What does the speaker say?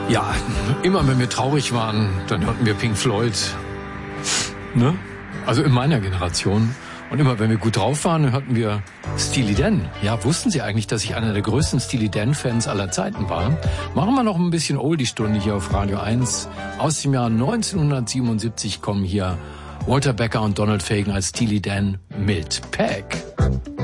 Ja, immer wenn wir traurig waren, dann hörten wir Pink Floyd. Ne? Also in meiner Generation. Und immer wenn wir gut drauf waren, hörten wir Steely Dan. Ja, wussten Sie eigentlich, dass ich einer der größten Steely Dan-Fans aller Zeiten war? Machen wir noch ein bisschen Oldie-Stunde hier auf Radio 1. Aus dem Jahr 1977 kommen hier Walter Becker und Donald Fagen als Steely Dan mit Peg.